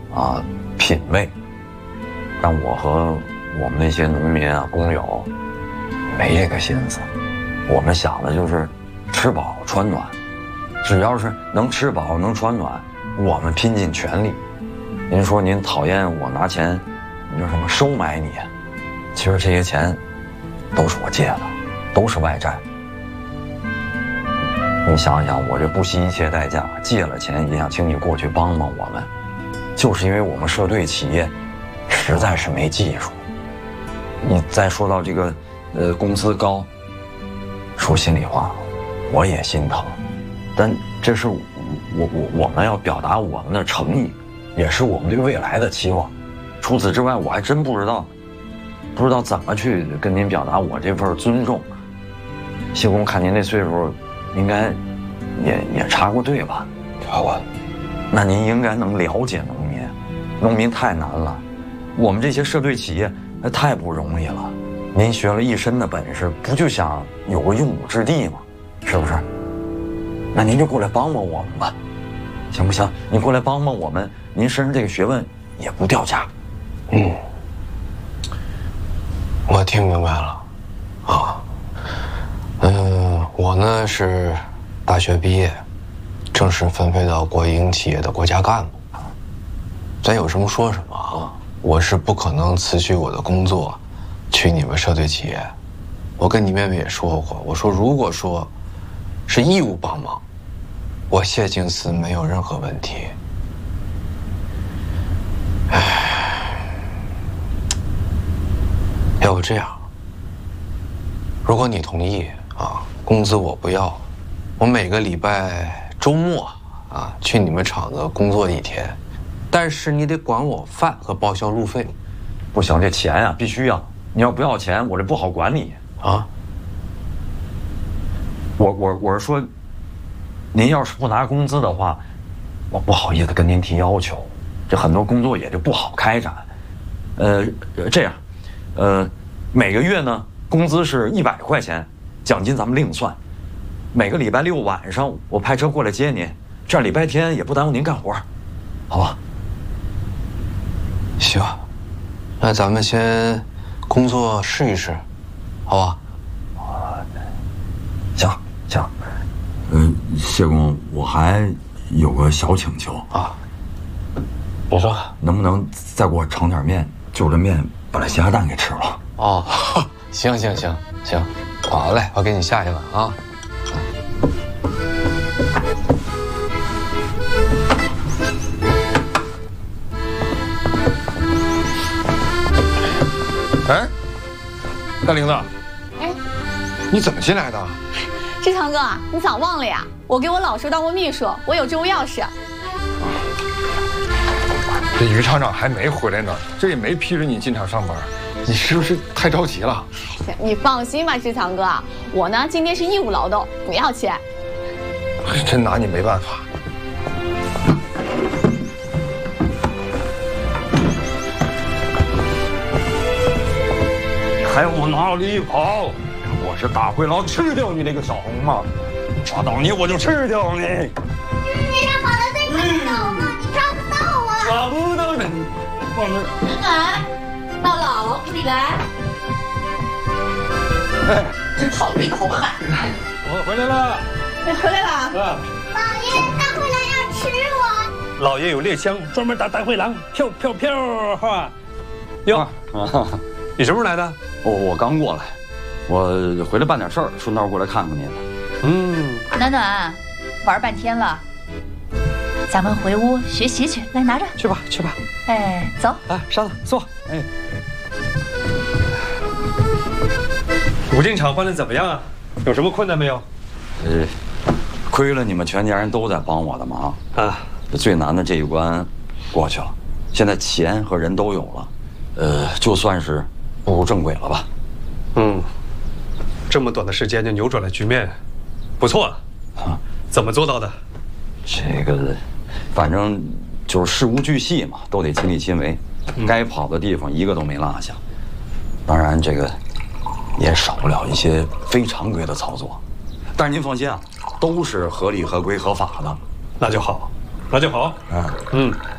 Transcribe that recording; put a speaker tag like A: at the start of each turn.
A: 啊品味，但我和我们那些农民啊工友没这个心思，我们想的就是吃饱穿暖，只要是能吃饱能穿暖，我们拼尽全力。您说您讨厌我拿钱，你说什么收买你？其实这些钱都是我借的，都是外债。你想想，我这不惜一切代价借了钱，也想请你过去帮帮我们，就是因为我们社队企业实在是没技术。你再说到这个，工资高，说心里话，我也心疼，但这是我们要表达我们的诚意，也是我们对未来的期望。除此之外，我还真不知道怎么去跟您表达我这份尊重。谢公，看您这岁数，应该也插过队吧？
B: 插过。
A: 那您应该能了解农民太难了，我们这些社队企业太不容易了。您学了一身的本事，不就想有个用武之地吗？是不是？那您就过来帮帮我们吧，行不行？你过来帮帮我们，您身上这个学问也不掉价。
B: 我听明白了，啊，我呢是大学毕业，正式分配到国营企业的国家干部。咱有什么说什么啊！我是不可能辞去我的工作，去你们社队企业。我跟你妹妹也说过，我说如果说是义务帮忙，我谢敬思没有任何问题。要不这样，如果你同意啊，工资我不要，我每个礼拜周末啊去你们厂子工作1天，但是你得管我饭和报销路费。
A: 不行，这钱呀必须要，你要不要钱，我这不好管你啊。我是说，您要是不拿工资的话，我不好意思跟您提要求，这很多工作也就不好开展。这样，每个月呢工资是100块钱，奖金咱们另算。每个礼拜6晚上我派车过来接您，这样礼拜天也不耽误您干活，好吧？
B: 行，那咱们先工作试一试，好吧？
A: 行。谢公，我还有个小请求
B: 啊。你说，
A: 能不能再给我盛点面，就着面把那咸鸭蛋给吃了？
B: 哦，行，好嘞，我给你下去了啊。哎，大玲子，
C: 哎，
B: 你怎么进来的？
C: 志强哥，你早忘了呀？我给我老叔当过秘书，我有职务钥匙。
D: 这于厂长还没回来呢，这也没批准你进厂上班，你是不是太着急了？
C: 哎呀，你放心吧，志强哥，我呢今天是义务劳动，不要钱。
D: 真拿你没办法。还往哪里跑？我是大灰狼，吃掉你那个小红帽！抓到你我就吃掉你！
E: 你让跑得最快的是我吗？你抓不到我！
D: 抓不到你！放那。
E: 来，大佬，你来。
D: 哎，
E: 真讨厌，好汉！
D: 我回来了。
C: 你回来了。
E: 老爷，大灰狼要吃我！
D: 老爷有猎枪，专门打大灰狼，飘飘飘！哈。
A: 哟，
D: 你什么时候来的？
A: 我刚过来，我回来办点事儿，顺道过来看看您。
F: 暖暖，玩半天了，咱们回屋学习去，来拿着。
D: 去吧。
F: 哎，走。
D: 来，沙子坐。哎，武进厂办得怎么样啊？有什么困难没有？
A: 亏了你们全家人都在帮我的忙啊！最难的这一关过去了，现在钱和人都有了，就算是步入正轨了吧。
D: 这么短的时间就扭转了局面，不错啊！怎么做到的？
A: 这个，反正就是事无巨细嘛，都得亲力亲为，该跑的地方一个都没落下。当然，这个也少不了一些非常规的操作，但是您放心啊，都是合理、合规、合法的。
D: 那就好。